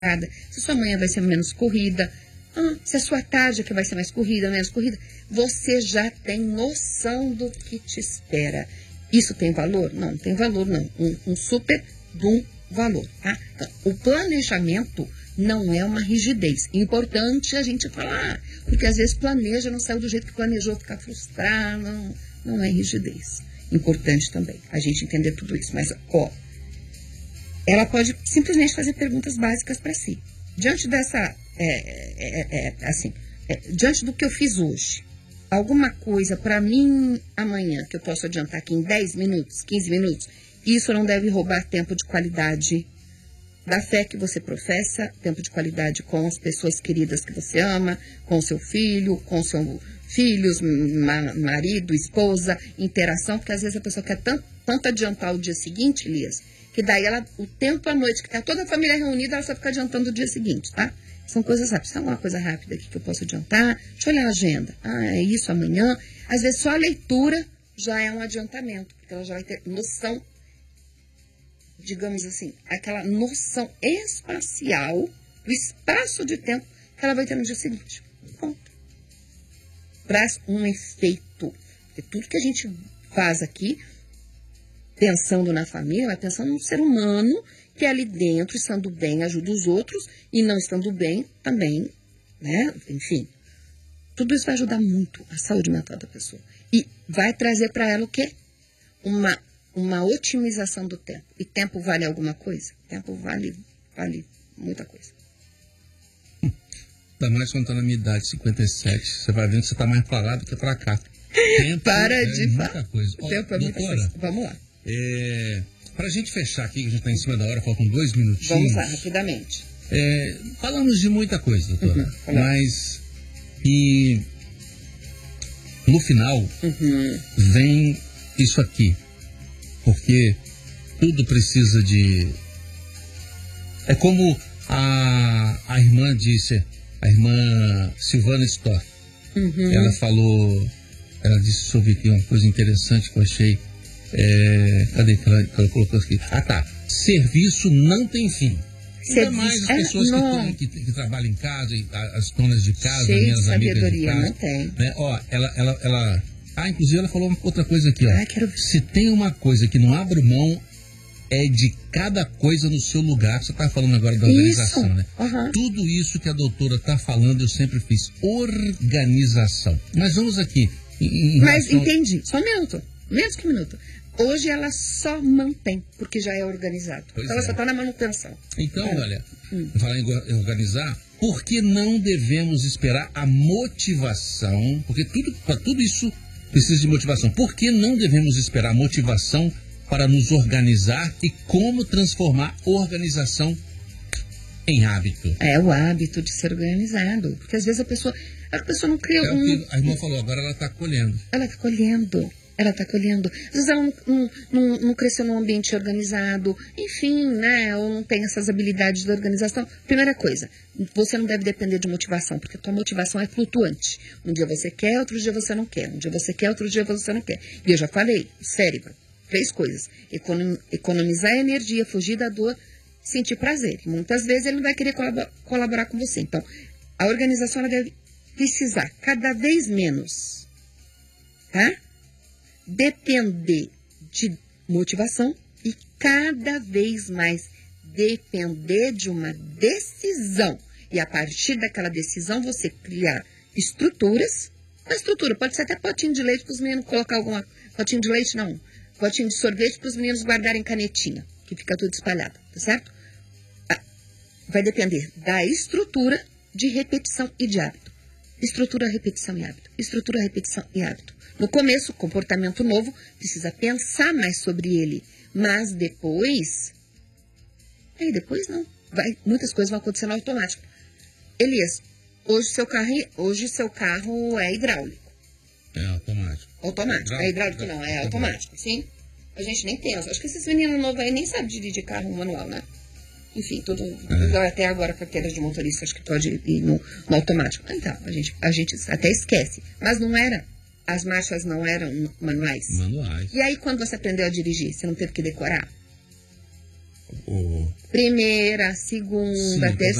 se sua manhã vai ser menos corrida, se a sua tarde que vai ser mais corrida, menos corrida, você já tem noção do que te espera. Isso tem valor? Não, não tem valor não. Um super de um valor, tá? Então, o planejamento não é uma rigidez. Importante a gente falar, porque às vezes planeja, não saiu do jeito que planejou, ficar frustrado, não é rigidez. Importante também a gente entender tudo isso. Mas, ela pode simplesmente fazer perguntas básicas para si. Diante dessa, diante do que eu fiz hoje, alguma coisa para mim amanhã que eu posso adiantar aqui em 10 minutos, 15 minutos, isso não deve roubar tempo de qualidade da fé que você professa, tempo de qualidade com as pessoas queridas que você ama, com seu filho, com seus filhos, marido, esposa, interação, porque às vezes a pessoa quer tanto adiantar o dia seguinte, Elias, que daí o tempo à noite, que tá toda a família reunida, ela só fica adiantando o dia seguinte, tá? São coisas rápidas. Sabe uma coisa rápida aqui que eu posso adiantar? Deixa eu olhar a agenda. É isso amanhã. Às vezes só a leitura já é um adiantamento, porque ela já vai ter noção, digamos assim, aquela noção espacial, do espaço de tempo que ela vai ter no dia seguinte. Ponto. Traz um efeito. Porque tudo que a gente faz aqui, pensando na família, vai pensando no ser humano que ali dentro, estando bem, ajuda os outros, e não estando bem, também, né? Enfim, tudo isso vai ajudar muito a saúde mental da pessoa. E vai trazer para ela o quê? Uma otimização do tempo. E tempo vale alguma coisa? Tempo vale muita coisa. Ainda mais quando tá na minha idade, 57. Você vai vendo que você tá mais pra lá do que pra cá. Tempo Para de falar. Muita coisa. Tempo é muita coisa. Vamos lá. Pra gente fechar aqui, que a gente tá em cima da hora, faltam 2 minutinhos. Vamos lá, rapidamente. Falamos de muita coisa, doutora. Mas e no final vem isso aqui. Porque tudo precisa de... É como a irmã disse, a irmã Silvana Storr. Ela falou, ela disse sobre aqui uma coisa interessante que eu achei. Cadê que ela colocou aqui? Serviço não tem fim. Ainda mais as pessoas que trabalham em casa, as donas de casa, minhas amigas de casa. Não tem. Né? Ela inclusive ela falou outra coisa aqui, Se tem uma coisa que não abre mão, é de cada coisa no seu lugar. Você está falando agora da organização, né? Tudo isso que a doutora está falando, eu sempre fiz. Organização. Mas vamos aqui. Entendi. Só um minuto. Menos que um minuto. Hoje ela só mantém, porque já é organizado. Então ela só está na manutenção. Então, olha, falar em organizar, por que não devemos esperar a motivação? Porque para tudo isso precisa de motivação. Por que não devemos esperar motivação para nos organizar e como transformar organização em hábito? É o hábito de ser organizado. Porque às vezes a pessoa não cria a irmã falou, agora ela está colhendo. Ela está colhendo. Às vezes ela não cresceu num ambiente organizado, enfim, né? Ou não tem essas habilidades de organização. Primeira coisa, você não deve depender de motivação, porque a tua motivação é flutuante. Um dia você quer, outro dia você não quer. Um dia você quer, outro dia você não quer. E eu já falei, cérebro, 3 coisas. Economizar energia, fugir da dor, sentir prazer. E muitas vezes ele não vai querer colaborar com você. Então, a organização ela deve precisar cada vez menos, tá? Depender de motivação e cada vez mais depender de uma decisão. E a partir daquela decisão você criar estruturas. Uma estrutura pode ser até potinho de leite para os meninos colocar alguma... Potinho de leite não. Potinho de sorvete para os meninos guardarem canetinha, que fica tudo espalhado, tá certo? Vai depender da estrutura, de repetição e de hábito. Estrutura, repetição e hábito. Estrutura, repetição e hábito. No começo, comportamento novo, precisa pensar mais sobre ele. Mas depois... depois não. Muitas coisas vão acontecer no automático. Elias, hoje seu carro é hidráulico. É automático. Automático. É hidráulico não, é automático. Sim. A gente nem tem. Acho que esses meninos novos aí nem sabem dirigir carro manual, né? Enfim, tudo. Até agora, carteira de motorista, acho que pode ir no automático. Então, a gente até esquece. Mas não era. As marchas não eram manuais. Manuais. E aí, quando você aprendeu a dirigir, você não teve que decorar? o Primeira, segunda, Sim, terceira.